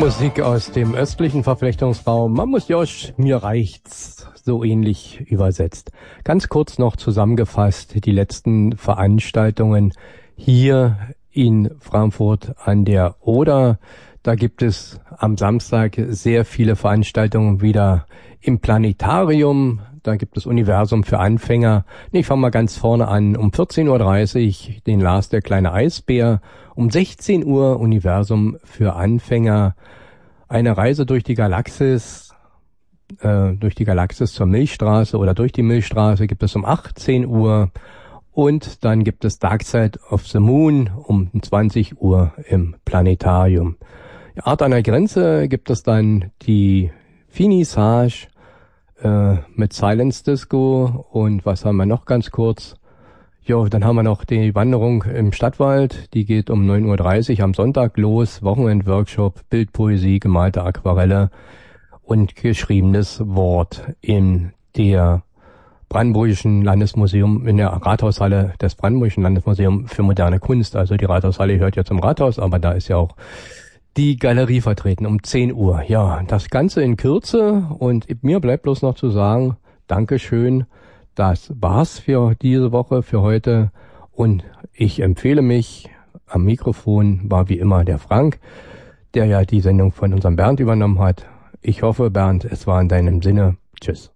Musik aus dem östlichen Verflechtungsraum. Mamus Josch, mir reicht's, so ähnlich übersetzt. Ganz kurz noch zusammengefasst die letzten Veranstaltungen hier in Frankfurt an der Oder. Da gibt es am Samstag sehr viele Veranstaltungen wieder im Planetarium. Da gibt es Universum für Anfänger. Ich fange mal ganz vorne an. Um 14.30 Uhr den Lars der kleine Eisbär. Um 16 Uhr Universum für Anfänger. Eine Reise durch die Galaxis zur Milchstraße oder durch die Milchstraße gibt es um 18 Uhr. Und dann gibt es Dark Side of the Moon um 20 Uhr im Planetarium. Art an der Grenze gibt es dann die Finissage mit Silence Disco. Und was haben wir noch ganz kurz? Jo, dann haben wir noch die Wanderung im Stadtwald. Die geht um 9.30 Uhr am Sonntag los. Wochenend-Workshop, Bildpoesie, gemalte Aquarelle und geschriebenes Wort in der Brandenburgischen Landesmuseum, in der Rathaushalle des Brandenburgischen Landesmuseums für moderne Kunst. Also die Rathaushalle hört ja zum Rathaus, aber da ist ja auch die Galerie vertreten um 10 Uhr. Ja, das Ganze in Kürze und mir bleibt bloß noch zu sagen, Dankeschön. Das war's für diese Woche, für heute. Und ich empfehle mich, am Mikrofon war wie immer der Frank, der ja die Sendung von unserem Bernd übernommen hat. Ich hoffe, Bernd, es war in deinem Sinne. Tschüss.